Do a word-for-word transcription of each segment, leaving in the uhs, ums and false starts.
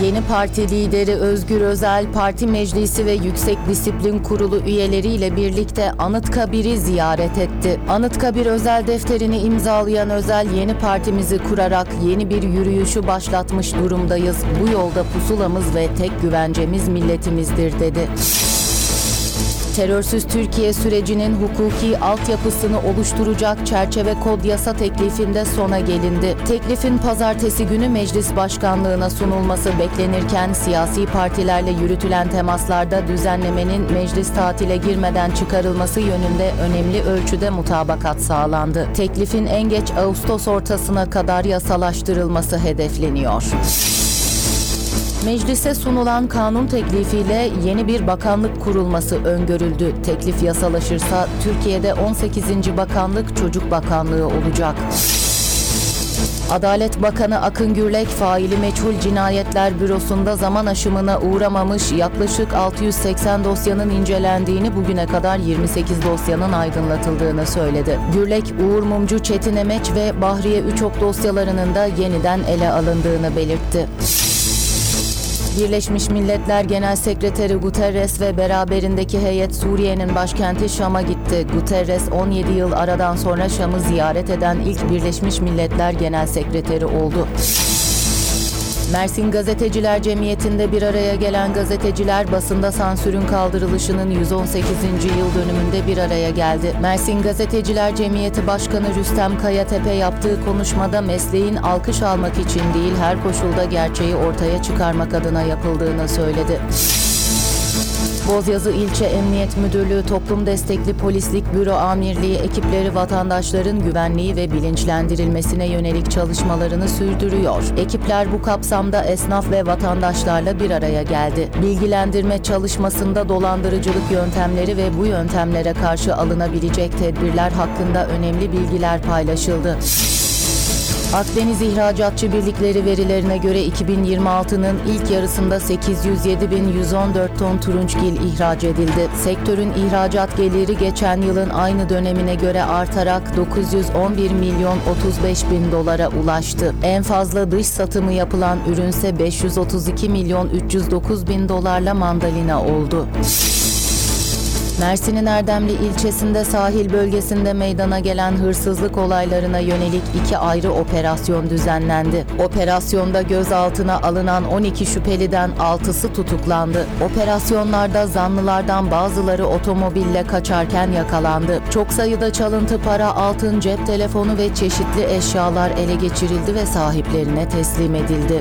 Yeni Parti lideri Özgür Özel, parti meclisi ve Yüksek Disiplin Kurulu üyeleriyle birlikte Anıtkabir'i ziyaret etti. Anıtkabir özel defterini imzalayan Özel, yeni partimizi kurarak yeni bir yürüyüşü başlatmış durumdayız. Bu yolda pusulamız ve tek güvencemiz milletimizdir dedi. Terörsüz Türkiye sürecinin hukuki altyapısını oluşturacak çerçeve kod yasa teklifinde sona gelindi. Teklifin pazartesi günü meclis başkanlığına sunulması beklenirken siyasi partilerle yürütülen temaslarda düzenlemenin meclis tatile girmeden çıkarılması yönünde önemli ölçüde mutabakat sağlandı. Teklifin en geç Ağustos ortasına kadar yasalaştırılması hedefleniyor. Meclise sunulan kanun teklifiyle yeni bir bakanlık kurulması öngörüldü. Teklif yasalaşırsa Türkiye'de on sekizinci bakanlık Çocuk Bakanlığı olacak. Adalet Bakanı Akın Gürlek, faili meçhul cinayetler bürosunda zaman aşımına uğramamış yaklaşık altı yüz seksen dosyanın incelendiğini, bugüne kadar yirmi sekiz dosyanın aydınlatıldığını söyledi. Gürlek, Uğur Mumcu, Çetin Emeç ve Bahriye Üçok dosyalarının da yeniden ele alındığını belirtti. Birleşmiş Milletler Genel Sekreteri Guterres ve beraberindeki heyet Suriye'nin başkenti Şam'a gitti. Guterres, on yedi yıl aradan sonra Şam'ı ziyaret eden ilk Birleşmiş Milletler Genel Sekreteri oldu. Mersin Gazeteciler Cemiyeti'nde bir araya gelen gazeteciler, basında sansürün kaldırılışının yüz on sekizinci yıl dönümünde bir araya geldi. Mersin Gazeteciler Cemiyeti Başkanı Rüstem Kayatepe yaptığı konuşmada mesleğin alkış almak için değil, her koşulda gerçeği ortaya çıkarmak adına yapıldığını söyledi. Bozyazı İlçe Emniyet Müdürlüğü Toplum Destekli Polislik Büro Amirliği ekipleri vatandaşların güvenliği ve bilinçlendirilmesine yönelik çalışmalarını sürdürüyor. Ekipler bu kapsamda esnaf ve vatandaşlarla bir araya geldi. Bilgilendirme çalışmasında dolandırıcılık yöntemleri ve bu yöntemlere karşı alınabilecek tedbirler hakkında önemli bilgiler paylaşıldı. Akdeniz İhracatçı Birlikleri verilerine göre iki bin yirmi altının ilk yarısında sekiz yüz yedi bin yüz on dört ton turunçgil ihraç edildi. Sektörün ihracat geliri geçen yılın aynı dönemine göre artarak dokuz yüz on bir milyon otuz beş bin dolara ulaştı. En fazla dış satımı yapılan ürünse beş yüz otuz iki milyon üç yüz dokuz bin dolarla mandalina oldu. Mersin'in Erdemli ilçesinde sahil bölgesinde meydana gelen hırsızlık olaylarına yönelik iki ayrı operasyon düzenlendi. Operasyonda gözaltına alınan on iki şüpheliden altısı tutuklandı. Operasyonlarda zanlılardan bazıları otomobille kaçarken yakalandı. Çok sayıda çalıntı para, altın, cep telefonu ve çeşitli eşyalar ele geçirildi ve sahiplerine teslim edildi.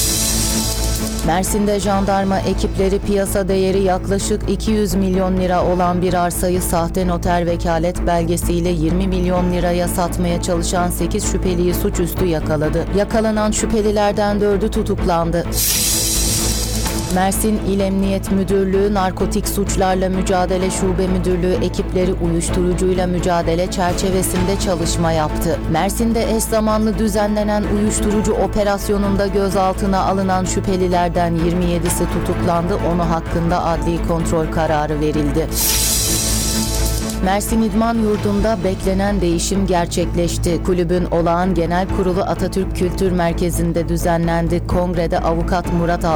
Mersin'de jandarma ekipleri piyasa değeri yaklaşık iki yüz milyon lira olan bir arsayı sahte noter vekalet belgesiyle yirmi milyon liraya satmaya çalışan sekiz şüpheliyi suçüstü yakaladı. Yakalanan şüphelilerden dördü tutuklandı. Mersin İl Emniyet Müdürlüğü Narkotik Suçlarla Mücadele Şube Müdürlüğü ekipleri uyuşturucuyla mücadele çerçevesinde çalışma yaptı. Mersin'de eş zamanlı düzenlenen uyuşturucu operasyonunda gözaltına alınan şüphelilerden yirmi yedisi tutuklandı. Onu hakkında adli kontrol kararı verildi. Mersin İdman Yurdu'nda beklenen değişim gerçekleşti. Kulübün olağan genel kurulu Atatürk Kültür Merkezi'nde düzenlendi. Kongrede avukat Murat